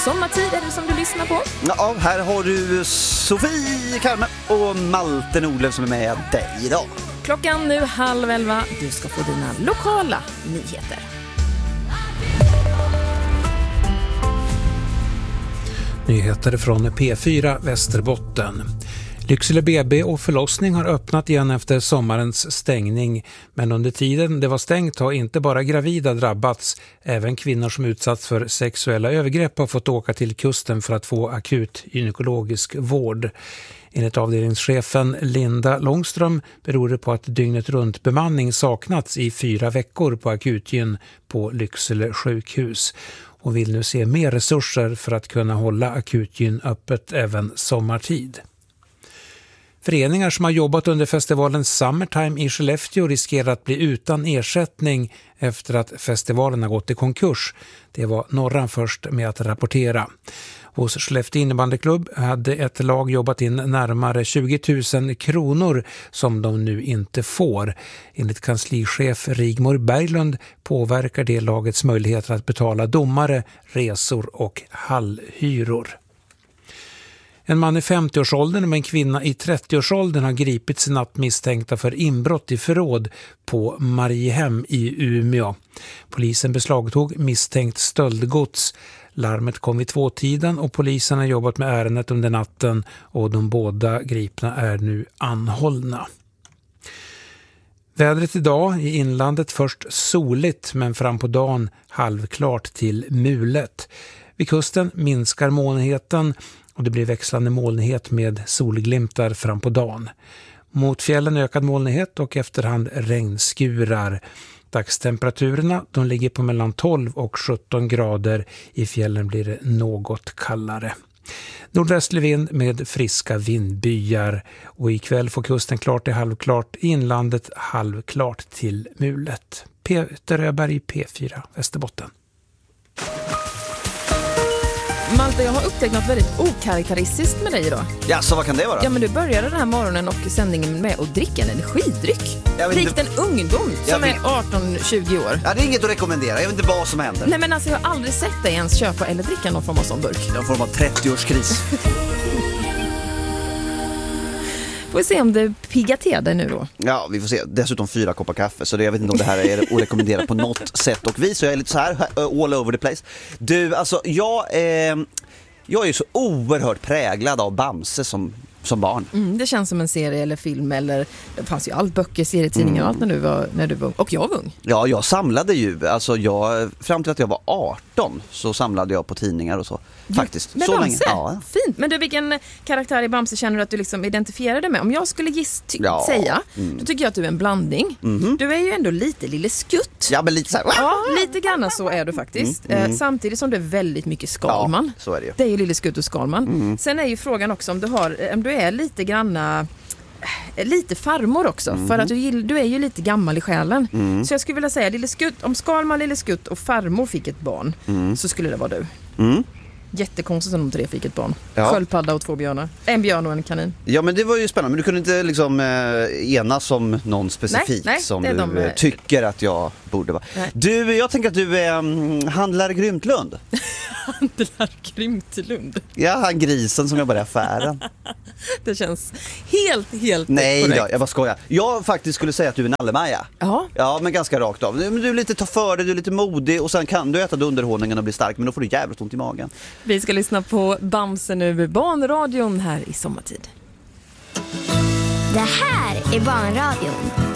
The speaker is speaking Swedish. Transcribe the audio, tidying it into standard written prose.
Sommartid är det som du lyssnar på. Ja, här har du Sofie Kalme och Malte Nordlöf som är med dig idag. Klockan nu 10:30. Du ska få dina lokala nyheter. Nyheter från P4 Västerbotten. Lycksele BB och förlossning har öppnat igen efter sommarens stängning. Men under tiden det var stängt har inte bara gravida drabbats. Även kvinnor som utsatts för sexuella övergrepp har fått åka till kusten för att få akut gynekologisk vård. Enligt avdelningschefen Linda Långström beror det på att dygnet runt bemanning saknats i 4 veckor på akutgyn på Lycksele sjukhus. Och vill nu se mer resurser för att kunna hålla akutgyn öppet även sommartid. Föreningar som har jobbat under festivalen Summertime i Skellefteå riskerar att bli utan ersättning efter att festivalen har gått i konkurs. Det var Norran först med att rapportera. Hos Skellefteå innebandyklubb hade ett lag jobbat in närmare 20 000 kronor som de nu inte får. Enligt kanslichef Rigmor Berglund påverkar det lagets möjligheter att betala domare, resor och hallhyror. En man i 50-årsåldern och en kvinna i 30-årsåldern har gripits i natt misstänkta för inbrott i förråd på Mariehem i Umeå. Polisen beslagtog misstänkt stöldgods. Larmet kom vid 2-tiden och polisen har jobbat med ärendet under natten och de båda gripna är nu anhållna. Vädret idag i inlandet först soligt men fram på dagen halvklart till mulet. Vid kusten minskar molnigheten och det blir växlande molnighet med solglimtar fram på dagen. Mot fjällen ökad molnighet och efterhand regnskurar. Dagstemperaturerna de ligger på mellan 12 och 17 grader. I fjällen blir det något kallare. Nordvästlig vind med friska vindbyar. Och ikväll får kusten klart till halvklart. I inlandet halvklart till mulet. Peter Öberg, P4 Västerbotten. Malte, jag har upptäckt något väldigt okaraktäristiskt med dig idag. Ja, så vad kan det vara? Ja, men du började den här morgonen och sändningen med att dricka en energidryck. Likt en ungdom som är 18-20 år. Ja, det är inget att rekommendera. Jag vet inte vad som händer. Nej, men alltså jag har aldrig sett dig ens köpa eller dricka någon form av sån burk. Någon form av 30-årskris. Får vi se om det piggar till dig nu då. Ja, vi får se. Dessutom 4 koppar kaffe. Så jag vet inte om det här är att rekommendera på något sätt och vis. Så jag är lite så här all over the place. Du, alltså jag är ju så oerhört präglad av Bamse som barn. Det känns som en serie eller film eller det fanns ju allt böcker, serietidningar och allt när du var ung. Och jag var ung. Ja, jag samlade ju. Alltså fram till att jag var 18 så samlade jag på tidningar och så. Faktiskt. Men så Bamse, länge. Ja. fint. Men du, vilken karaktär i Bamse känner du att du liksom identifierade med? Om jag skulle säga, då tycker jag att du är en blandning. Du är ju ändå lite lille skutt. Ja, men lite så här. Ja, lite grann så är du faktiskt. Samtidigt som du är väldigt mycket Skalman. Ja, så är det ju. Det är ju lille skutt och Skalman. Sen är ju frågan också om du är lite granna lite farmor också, för att du är ju lite gammal i själen. Så jag skulle vilja säga lille skutt, om Skalman, lille skutt och farmor fick ett barn så skulle det vara du. Jättekonstigt om de 3 fick ett barn. Ja. Sköldpadda och 2 björnar. En björn och en kanin. Ja, men det var ju spännande. Men du kunde inte liksom enas om någon specifik som du tycker att jag borde vara. Nej. Du, jag tänker att du är handlare Grymtlund. Handlar Grymtlund? Ja, han grisen som jobbar i affären. Det känns helt Nej korrekt. då, jag bara skojar. Jag faktiskt skulle säga att du är Nallemaja. Ja, men ganska rakt av. Du är lite ta för dig, du är lite modig och sen kan du äta dunderhållningen och bli stark, men då får du jävligt ont i magen. Vi ska lyssna på Bamse nu, barnradion här i sommartid. Det här är barnradion.